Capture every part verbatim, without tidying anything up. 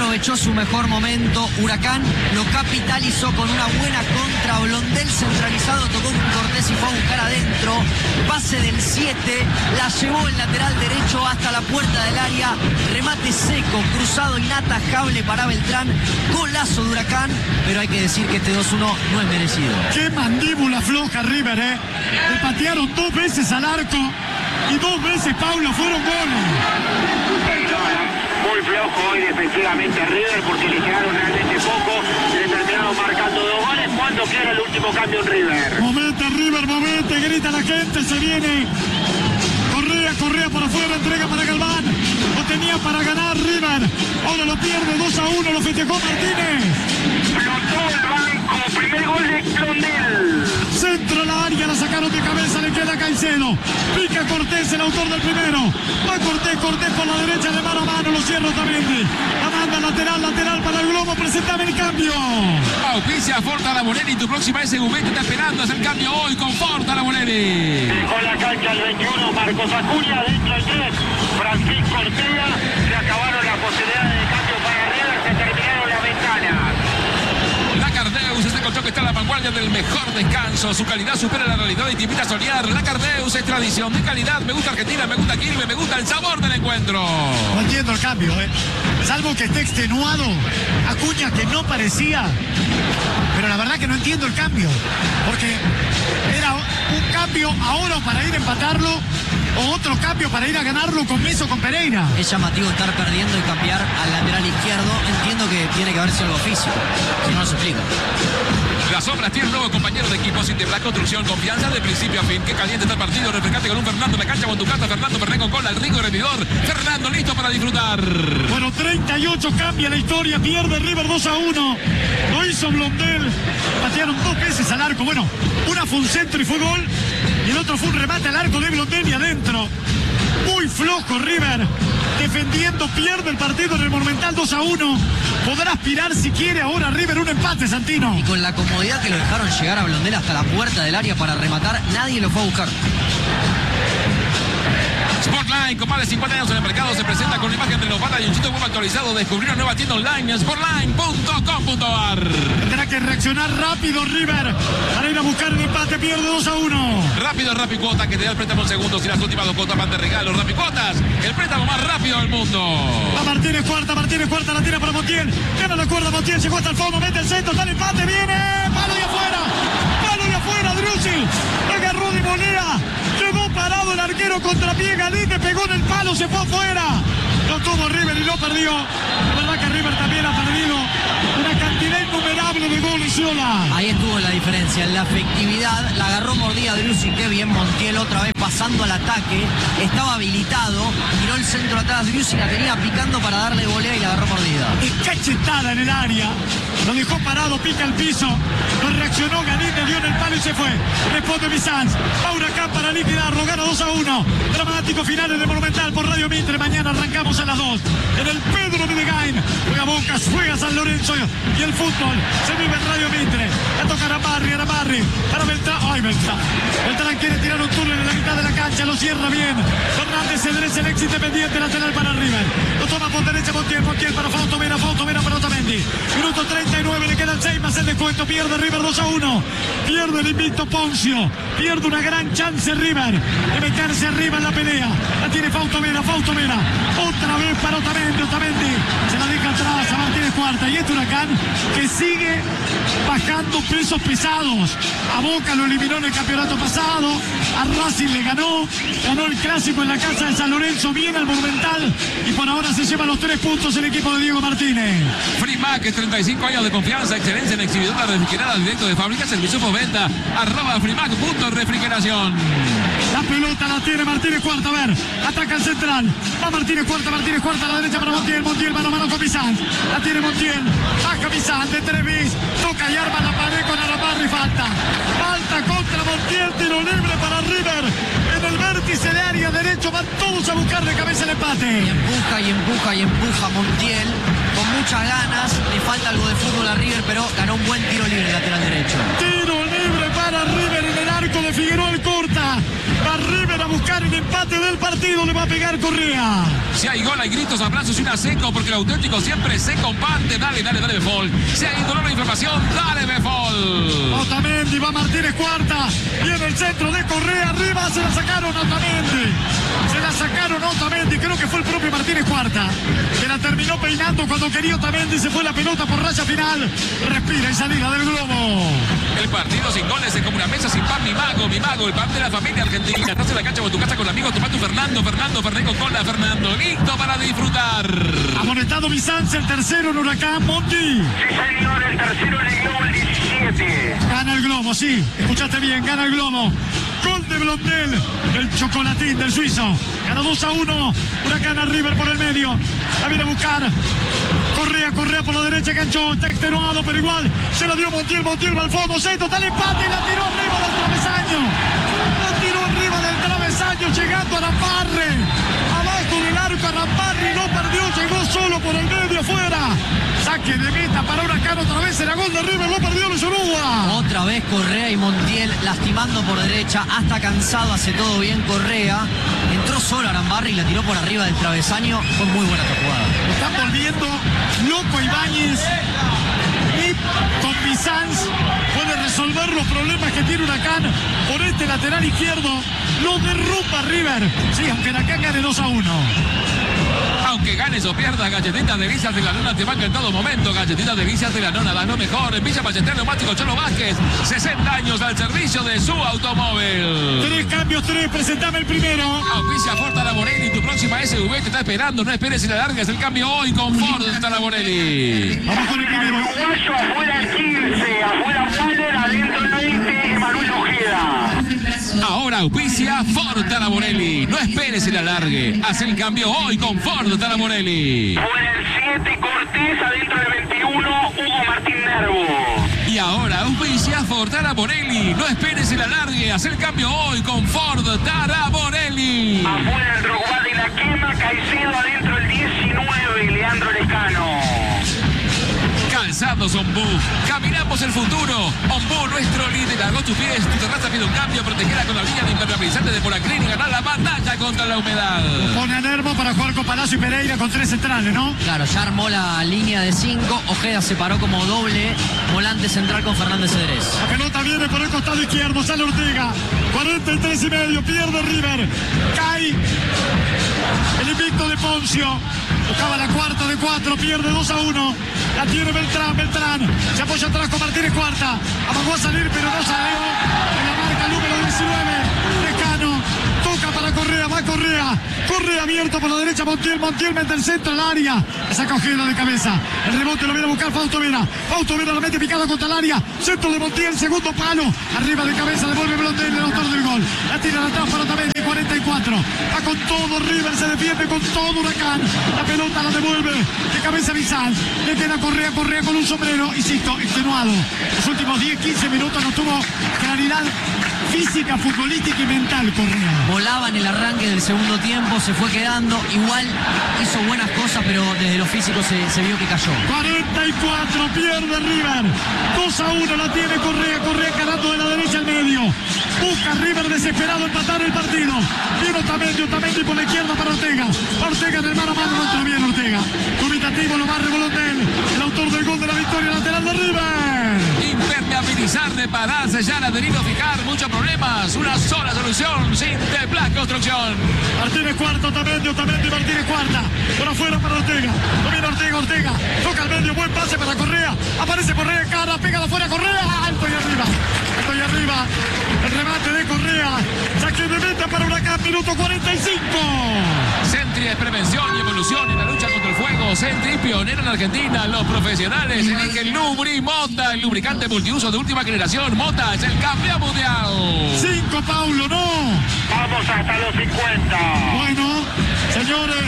aprovechó su mejor momento. Huracán lo capitalizó con una buena contra. Blondel centralizado tocó con Cortés y fue a buscar adentro. Pase del siete, la llevó el lateral derecho hasta la puerta del área. Remate seco, cruzado, inatajable para Beltrán. Golazo de Huracán, pero hay que decir que este dos uno no es merecido. Qué mandíbula floja River, ¿eh? Le patearon dos veces al arco y dos veces, Paulo, fueron goles. Muy flojo hoy defensivamente River porque le quedaron realmente poco. Le terminaron marcando dos goles. ¿Cuándo queda el último cambio en River? Momente River, momente, grita la gente, se viene. Correa, Correa por afuera, entrega para Galván. Lo tenía para ganar River. Ahora lo pierde dos a uno, lo festejó Martínez. Flotó el banco, primer gol de Blondel. Centro a la área, la sacaron de cabeza, le queda Caicedo. Pica Cortés, el autor del primero. Va Cortés, Cortés por la derecha de mano a mano, lo cierra Otamendi. La manda lateral, lateral para el Globo, presentame el cambio. Auspicia Forta Lamonelli, tu próxima S U V te está esperando, es el cambio hoy con Forta Lamonelli. Dejó la cancha el veintiuno, Marcos Acuña, dentro el tres, Francisco Ortega. Se acabaron las posibilidades de cambio para River, se terminaron las ventanas. Lacardeus, este colchón que está en la vanguardia del mejor descanso. Su calidad supera la realidad y te invita a soñar. Lacardeus es tradición de calidad. Me gusta Argentina, me gusta Quilmes, me gusta el sabor del encuentro. No entiendo el cambio, ¿eh? Salvo que esté extenuado. Acuña, que no parecía. Pero la verdad que no entiendo el cambio. Porque era un cambio ahora para ir a empatarlo o otro cambio para ir a ganarlo con Meso, con Pereira. Es llamativo estar perdiendo y cambiar al lateral izquierdo. Entiendo que tiene que haber sido algo físico. Si no, no se explica. Las obras tienen un nuevo compañero de equipo. Cintiplast Construcción, confianza de principio a fin. Qué caliente está el partido. Refrescate con un Fernando en la cancha con tu casa. Fernando Fernández con cola, el rico rendidor. Fernando listo para disfrutar. Bueno, treinta y ocho cambia la historia. Pierde River dos a uno. Lo hizo Blondel. Patearon dos veces al arco. Bueno, una fue un centro y fue gol. Y el otro fue un remate al arco de Blondel y adentro. Muy flojo River. Defendiendo, pierde el partido en el Monumental dos a uno. Podrá aspirar si quiere ahora River un empate, Santino. Y con la comodidad que lo dejaron llegar a Blondel hasta la puerta del área para rematar, nadie lo fue a buscar. Sportline, con más de cincuenta años en el mercado, se presenta con imagen de Novata y un sitio web actualizado. Descubrir una nueva tienda online en sportline punto com punto a r. Tendrá que reaccionar rápido River para ir a buscar el empate. Pierde dos a uno. Rápido Rapicuotas, que te da el préstamo en segundos y las últimas dos cuotas van de regalo. Rapicuotas, el préstamo más rápido del mundo. A Martínez cuarta, Martínez cuarta, la tira para Montiel. Gana la cuerda, Montiel llegó hasta el fondo, mete el centro, está el empate, viene. Palo y afuera, palo y afuera, Driussi. Agarró de Monea. Quedó parado el arquero contra pie, Galíndez pegó en el palo, se fue afuera. Lo tuvo River y lo perdió. La verdad que River también ha perdido una cantidad innumerable de goles sola. Ahí estuvo la diferencia, en la efectividad. La agarró mordida Driussi, qué bien Montiel otra vez pasando al ataque. Estaba habilitado, tiró el centro atrás. Driussi la tenía picando para darle volea y la agarró mordida. Y cachetada en el área. Lo dejó parado, pica el piso. No reaccionó, Galíndez dio en el palo y se fue. Responde Bizanz. Va Huracán para liquidarlo, gana dos a uno. Dramático final en el Monumental por Radio Mitre. Mañana arrancamos a las dos. En el Pedro Midegain. Juega Boca, juega San Lorenzo. Y el fútbol se vive en Radio Mitre. La toca Arabarri, Arabarri. Para Beltrán. Ay, Beltrán. Beltrán quiere tirar un túnel en la mitad de la cancha. Lo cierra bien. Fernández se endereza el ex Independiente, lateral para River. Lo toma por derecha Montiel. Montiel para Fausto Vera. Fausto Vera para Otamendi. Minuto treinta y nueve. Le quedan seis más el descuento. Pierde River dos a uno. Pierde el invicto Poncio. Pierde una gran chance River de meterse arriba en la pelea. La tiene Fausto Vera. Fausto Vera. Otra vez para Otamendi. Otamendi se la deja atrás a Martínez Cuarta. Y este Huracán que sigue bajando pesos pesados. A Boca lo eliminó en el campeonato pasado. A Racing le ganó. Ganó el clásico en la casa de San Lorenzo. Viene al Monumental. Y por ahora se lleva los tres puntos el equipo de Diego Martínez. Frimac, es treinta y cinco años de confianza, excelencia en exhibidoras refrigeradas directo de fábrica, servicio postventa. Arroba Frimac punto refrigeración. La pelota la tiene Martínez Cuarta. A ver, ataca el central. Va Martínez Cuarta, Martínez Cuarta a la derecha para Montiel. Montiel mano a mano con Bizanz. La tiene Montiel. Baja Bizanz de tres bis. Toca y arma la pared con Arabarri. Falta. Falta contra Montiel. Tiro libre para River. En el vértice de área derecho van todos a buscar de cabeza el empate. Y empuja y empuja y empuja Montiel con muchas ganas. Le falta algo de fútbol a River, pero ganó un buen tiro libre lateral derecho. Tiro libre para River en el arco de Figueroa el corta. Va River a buscar el empate del partido. Le va a pegar Correa. Si hay gol, hay gritos, abrazos y una seco, porque el auténtico siempre se comparte. Dale, dale, dale, Befol. Si hay dolor de información, dale, Befol. Otamendi, va Martínez Cuarta. Viene el centro de Correa. Arriba se la sacaron a Otamendi. Se la sacaron a Otamendi. Creo que fue el propio Martínez Cuarta que la terminó peinando cuando quería Otamendi. Se fue la pelota por raya final. Respira y salida del globo. El partido sin goles es como una mesa sin pan. Mi mago, mi mago, el pan de la familia argentina. Estás en la cancha o en tu casa con amigos tomando Fernando, Fernando, Fernet con cola, Fernando. Listo para disfrutar. Amonestado Bizanz, el tercero en Huracán. Monti. Sí, señor, el tercero en el globo, el diecisiete. Gana el globo, sí. Escuchaste bien, gana el globo. Gol de Blondel, el chocolatín del suizo. Gana dos a uno. Huracán a River por el medio. La viene a buscar. Correa, Correa por la derecha, ganchó. Está extenuado, pero igual se la dio Montiel. Montiel va al fondo. Se total empate y la tiró arriba del travesaño. La tiró arriba del travesaño, llegando a Ramparre. Abajo del arco a Ramparre. No perdió, llegó solo por el medio afuera. Saque de meta para Huracán otra vez. Era gol de River, lo perdió Luis Uruguay. Otra vez Correa y Montiel lastimando por derecha, hasta cansado, hace todo bien Correa. Entró solo Arambarri y la tiró por arriba del travesaño. Fue muy buena esta jugada. Están volviendo loco Ibáñez. Y con Bizanz puede resolver los problemas que tiene Huracán por este lateral izquierdo. Lo derrumba River. Sí, aunque Huracán gane dos a uno. Aunque ganes o pierdas, Galletitas Delicias de la Nona te banca en todo momento. Galletitas Delicias de la Nona, da lo mejor. En Villa Ballester, Neumático Cholo Vázquez. sesenta años al servicio de su automóvil. Tres cambios, tres. Presentame el primero. Auspicia Ford Talamorelli. Tu próxima S U V te está esperando. No esperes y la largues el cambio hoy con Ford Talamorelli. Vamos con el primero. Uruguayo afuera el quince, afuera Waller, adentro el veinte, Manuel Ojeda. Ahora auspicia Ford Talamorelli. No esperes y la largue. Haz el cambio hoy con Ford Talamorelli. Fuera el siete, Cortés, adentro del veintiuno, Hugo Martín Nervo. Y ahora auspicia Ford Talamorelli. No esperes y la largue. Haz el cambio hoy con Ford Talamorelli. Afuera el Drogba de la quema, Caicedo adentro el diecinueve, Leandro Lescano. Calzados Ombú. Caminamos el futuro. Ombú, nuestro líder. Hago tus pies. Tu terraza pide un cambio. Protegela con la línea de impermeabilizante de Polaclin y ganar la batalla contra la humedad. Pone a Nervo para jugar con Palacio y Pereira con tres centrales, ¿no? Claro, ya armó la línea de cinco. Ojeda se paró como doble volante central con Fernández Cedrés. La pelota viene por el costado izquierdo. Sale Ortega. cuarenta y tres y medio. Pierde River. Cae el invicto de Poncio. Buscaba la cuarta de cuatro. Pierde dos a uno. La tiene Beltrán. Beltrán se apoya atrás con Martínez Cuarta. Amagó a salir, pero no salió. En la marca número diecinueve. Lescano. Toca para Correa. Va Correa. Correa abierto por la derecha. Montiel. Montiel mete el centro al área. Le saca Ojeda de cabeza. El rebote lo viene a buscar Fausto Vera. Fausto Vera la mete picada contra el área. Centro de Montiel. Segundo palo. Arriba de cabeza. Devuelve Blondel, el autor del gol. La tira atrás para Otamendi. cuarenta y cuatro. Va con todo River. Se defiende con todo Huracán. La pelota la devuelve de cabeza Bizanz. Le queda Correa. Correa con un sombrero. Insisto, extenuado. Los últimos diez, quince minutos no tuvo claridad física, futbolística y mental Correa. Volaba en el arranque del segundo tiempo, se fue quedando. Igual hizo buenas cosas, pero desde lo físico se, se vio que cayó. cuarenta y cuatro, pierde River. dos a uno la tiene Correa. Correa carando de la derecha al medio. Busca River desesperado empatar el partido. Viene Otamendi, Otamendi por la izquierda para Ortega. Ortega en el mano a mano, no entró bien Ortega. Dubitativo, lo barre Blondel, el autor del gol de la victoria lateral de River. Impermeabilizar, reparar, sellar, adherir o fijar. Muchos problemas. Una sola solución. Sinteplas Construcción. Martínez Cuarta, Otamendi, Otamendi, Martínez Cuarta. Por afuera para Ortega. Lo viene Ortega, Ortega. Toca al medio, buen pase para Correa. Aparece Correa, cara, pega de afuera Correa. Alto y arriba. Alto y arriba. El remate de Correa. Saque de meta para Huracán, minuto cuarenta y cinco. Sentry es prevención y evolución en la lucha contra el fuego. Sentry, pionero en Argentina. Los profesionales eligen Lubri Mota, el lubricante multiuso de última generación. Mota es el campeón mundial. Cinco, Paulo, no. Vamos hasta los cincuenta. Bueno, señores,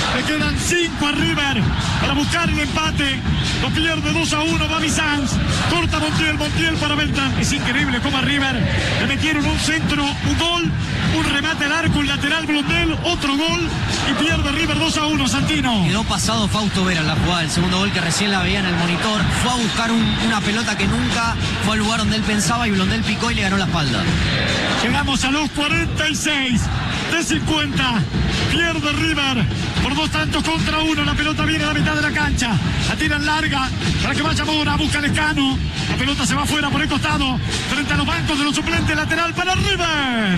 Le quedan cinco a River para buscar el empate. Lo pierde dos a uno. Babi Sanz. Corta Montiel. Montiel para Beltrán. Es increíble cómo a River le metieron un centro, un gol, un remate al arco, un lateral Blondel, otro gol y pierde River dos a uno. Santino. Quedó pasado Fausto Vera en la jugada. El segundo gol que recién la veía en el monitor. Fue a buscar un, una pelota que nunca fue al lugar donde él pensaba y Blondel picó y le ganó la espalda. Llegamos a los cuarenta y seis de cincuenta. Pierde River por dos tantos contra uno. La pelota viene a la mitad de la cancha. La tiran larga para que vaya Mora. Busca Lescano. La pelota se va afuera por el costado. Frente a los bancos de los suplentes. Lateral para River.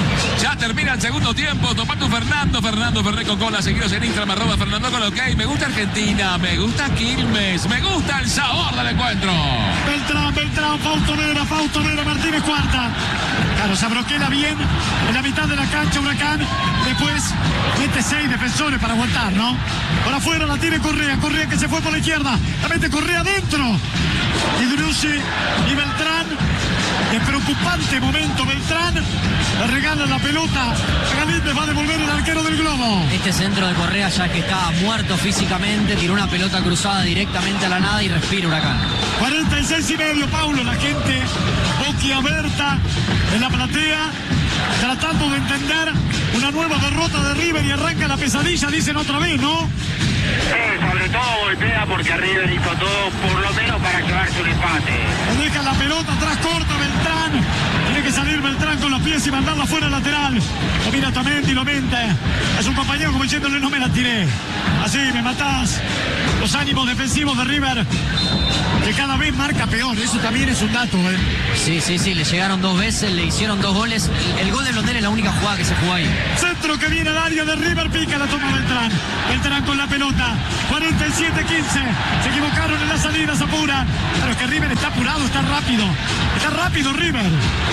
Ya termina el segundo tiempo. Tomando Fernando. Fernando Ferré con cola. Seguidos en Instagram. Arroba Fernando con ok. Me gusta Argentina. Me gusta Quilmes. Me gusta el sabor del encuentro. Beltrán, Beltrán. Fausto Vera. Fausto Vera. Martínez cuarta. Claro, se abroquela bien en la mitad de la cancha Huracán. Después mete seis defensores para aguantar, ¿no? Por afuera la tiene Correa. Correa que se fue por la izquierda. La mete Correa adentro. Y Driussi y Beltrán. De preocupante momento Beltrán. Le regala la pelota. Galíndez va a devolver el arquero del Globo. Este centro de Correa, ya que estaba muerto físicamente, tiró una pelota cruzada directamente a la nada y respira Huracán. cuarenta y seis y medio, Paulo. La gente boquiabierta en la platea, tratando de entender una nueva derrota de River y arranca la pesadilla, dicen otra vez, ¿no? Sí, sobre todo golpea porque River hizo todo por lo menos para llevarse un empate. Le deja la pelota atrás, corta Beltrán. Tiene que salir Beltrán con los pies y mandarla fuera lateral. Lo mira Tamendi, lo mente a su compañero como diciéndole no me la tiré. Así me matás. Los ánimos defensivos de River, que cada vez marca peor. Eso también es un dato, ¿eh? Sí, sí, sí, le llegaron dos veces, le hicieron dos goles. El, el gol de Blondel es la única jugada que se jugó ahí. Centro que viene al área de River, pica, la toma Beltrán. Beltrán con la pelota. cuarenta y siete quince. Se equivocaron en la salida, se apuran. Pero es que River está apurado, está rápido. Está rápido River.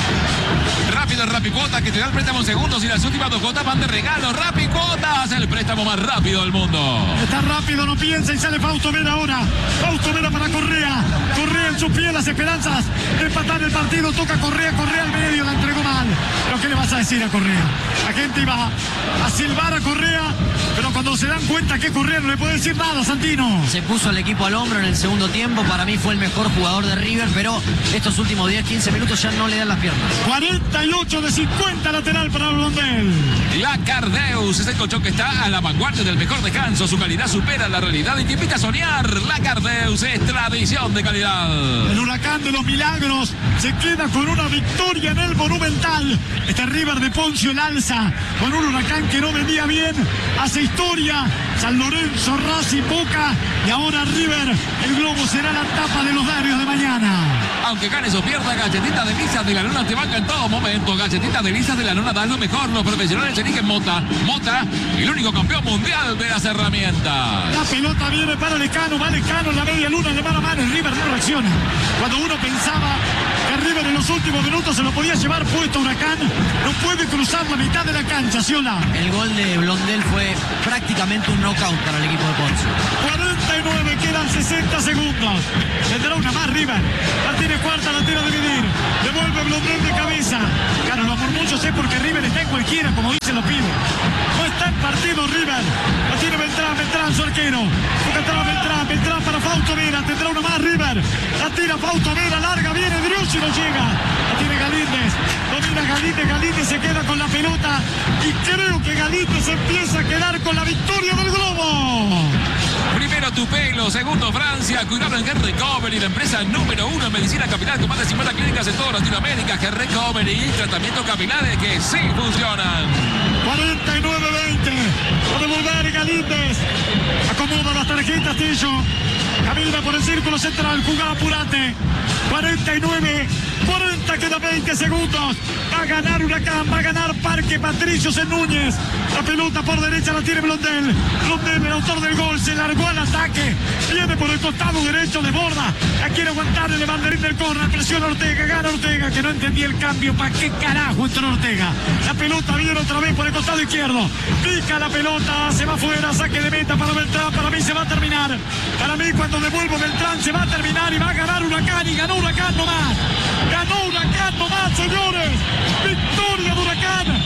Rápido el Rapicuotas que te da el préstamo en segundos y las últimas dos cuotas van de regalo. Rapicuotas, el préstamo más rápido del mundo. Está rápido, no piensa y sale Fausto Vera ahora. Fausto Vera para Correa. Correa en sus pies, las esperanzas de empatar el partido. Toca Correa, Correa al medio, la entregó mal. Pero ¿qué le vas a decir a Correa? La gente iba a silbar a Correa, pero cuando se dan cuenta que Correa no le puede decir nada, Santino. Se puso el equipo al hombro en el segundo tiempo. Para mí fue el mejor jugador de River, pero estos últimos diez quince minutos ya no le dan las piernas. cuarenta y ocho de cincuenta lateral para Blondel. La Cardeus es el colchón que está a la vanguardia del mejor descanso. Su calidad supera la realidad y te invita a soñar. La Cardeus es tradición de calidad. El Huracán de los Milagros se queda con una victoria en el Monumental. Este River de Poncio el alza con un Huracán que no venía bien. Hace historia. San Lorenzo, Racing, Boca y ahora River. El Globo será la tapa de los diarios de mañana. Aunque ganes o pierdas, Galletitas Delicias de la Luna te banca en todo momento. Galletitas Delicias de la Luna dan lo mejor. Los profesionales eligen Mota. Mota, el único campeón mundial de las herramientas. La pelota viene para Lescano, va Lescano en la media luna de mano a mano. River no reacciona. Cuando uno pensaba que River en los últimos minutos se lo podía llevar puesto Huracán, no puede cruzar la mitad de la cancha, Ciola. El gol de Blondel fue prácticamente un knockout para el equipo de Poncio. cuarenta y nueve, quedan sesenta segundos. Tendrá una más River. La tiene cuarta, la tira a dividir. Devuelve Blondel de cabeza. Claro, lo por mucho sé porque River está en cualquiera, como dicen los pibes. No está en partido River. La tiene Beltrán, Beltrán, su arquero. Toca atrás Beltrán, Beltrán para Fausto Vera. Tendrá una más River. La tira Fausto Vera, larga, viene Driussi y no llega. La tiene Galíndez. Domina Galíndez, Galíndez se queda con la pelota. Y creo que Galíndez empieza a quedar con la victoria del Globo. Primero tu pelo, segundo Francia, cuidado en Hair Recovery, la empresa número uno en medicina capilar con más de cincuenta clínicas en toda Latinoamérica. Hair Recovery, tratamientos capilares que sí funcionan. cuarenta y nueve veinte. A devolver Galíndez. Acomoda las tarjetas, Tillo. Camina por el círculo central, jugá, apurate. cuarenta y nueve, cuarenta, queda veinte segundos. Va a ganar Huracán, va a ganar Parque Patricios en Núñez. La pelota por derecha la tiene Blondel. Blondel, el autor del gol, se largó al ataque. Viene por el costado derecho de borda. La quiere aguantar el banderín del córner. Presiona Ortega, gana Ortega, que no entendía el cambio. ¿Para qué carajo entró Ortega? La pelota viene otra vez por el costado izquierdo. Pica la pelota, se va afuera, saque de meta para Beltrán. Para mí se va a terminar. Para mí cuando devuelvo Beltrán se va a terminar y va a ganar Huracán. Y ganó Huracán nomás. Ganó Huracán nomás, señores. Victoria de Huracán para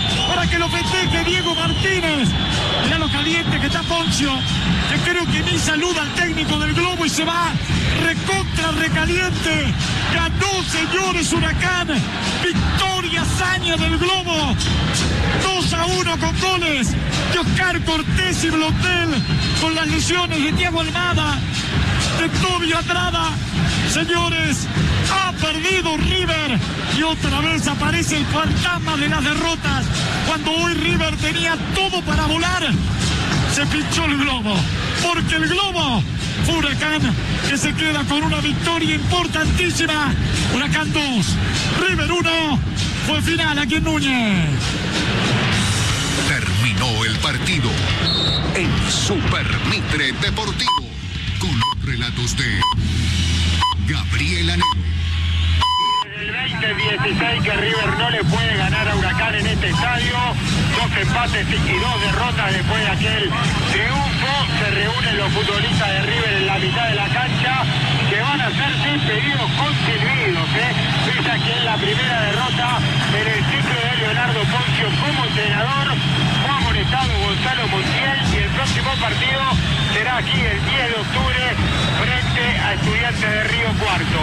para que lo festeje Diego Martínez. Mirá lo caliente que está Poncio, que creo que ni saluda al técnico del Globo y se va recontra recaliente. Ganó, señores, Huracán. Victoria, hazaña del Globo. dos a uno con goles de Oscar Cortés y Blondel, con las lesiones de Thiago Almada, de Tobio Andrada. Señores, ha perdido River y otra vez aparece el fantasma de las derrotas. Cuando hoy River tenía todo para volar, se pinchó el globo, porque el globo fue Huracán, que se queda con una victoria importantísima. Huracán dos, River uno, fue final aquí en Núñez. Terminó el partido en Super Mitre Deportivo, con los relatos de Gabriel Anelo. El veinte dieciséis que River no le puede ganar a Huracán en este estadio, dos empates y dos derrotas después de aquel triunfo. Se reúnen los futbolistas de River en la mitad de la cancha, que van a ser despedidos con silbidos, ¿eh? Pese a que en la primera derrota en el ciclo de Leonardo Poncio como entrenador fue amonestado Gonzalo Montiel, y el próximo partido será aquí el diez de octubre frente a Estudiantes de Río Cuarto.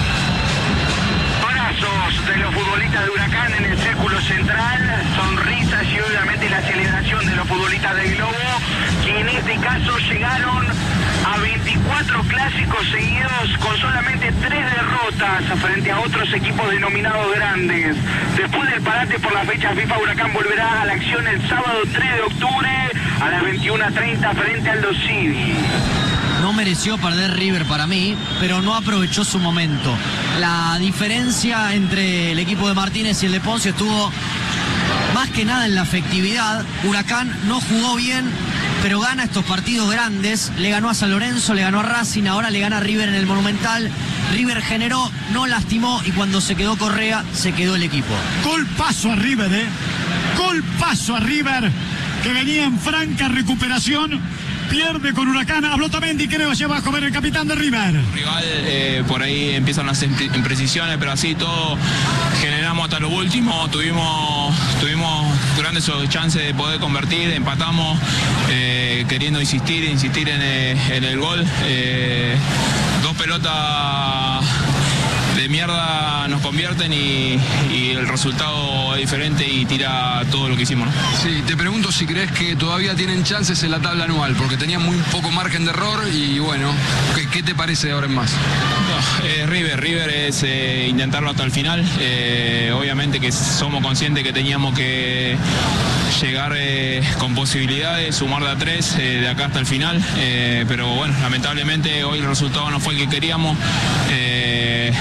Abrazos de los futbolistas de Huracán en el círculo central, sonrisas y obviamente la celebración de los futbolistas del Globo, que en este caso llegaron a veinticuatro clásicos seguidos con solamente tres derrotas frente a otros equipos denominados grandes. Después del parate por la fecha FIFA, Huracán volverá a la acción el sábado tres de octubre a las veintiuna treinta frente al Aldo Civi. No mereció perder River para mí, pero no aprovechó su momento. La diferencia entre el equipo de Martínez y el de Poncio estuvo más que nada en la efectividad. Huracán no jugó bien, pero gana estos partidos grandes. Le ganó a San Lorenzo, le ganó a Racing, ahora le gana a River en el Monumental. River generó, no lastimó, y cuando se quedó Correa, se quedó el equipo. Gol paso a River, ¿eh? Gol paso a River, que venía en franca recuperación. Pierde con Huracán. Habló Tamendi, creo, allá abajo, ver el capitán de River. Rival, eh, por ahí empiezan las imprecisiones, pero así todo generamos hasta lo último. Tuvimos, tuvimos grandes chances de poder convertir, empatamos, eh, queriendo insistir, insistir en el, en el gol. Eh, dos pelotas de mierda nos convierten y, y el resultado es diferente y tira todo lo que hicimos, ¿no? Sí, te pregunto si crees que todavía tienen chances en la tabla anual, porque tenían muy poco margen de error y bueno, ¿qué, qué te parece de ahora en más? No, eh, River, River es eh, intentarlo hasta el final. Eh, obviamente que somos conscientes que teníamos que llegar eh, con posibilidades, sumar de a tres eh, de acá hasta el final, eh, pero bueno, lamentablemente hoy el resultado no fue el que queríamos. Eh,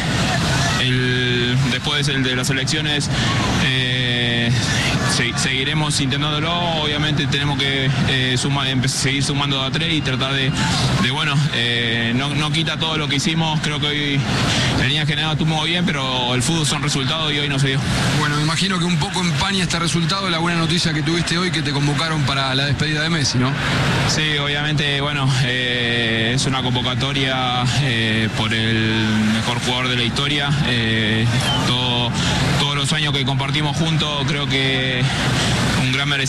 el, después el de las elecciones eh, se, seguiremos intentándolo. Obviamente tenemos que eh, suma, seguir sumando de a tres y tratar de, de bueno, eh, no, no quita todo lo que hicimos. Creo que hoy en línea general estuvo bien, pero el fútbol son resultados y hoy no se dio. Bueno, me imagino que un poco empaña este resultado la buena noticia que tuviste hoy, que te convocaron para la despedida de Messi, ¿no? Sí, obviamente, bueno, eh, es una convocatoria eh, por el mejor jugador de la historia. Eh, todo, todos los años que compartimos juntos, creo que un gran merecimiento.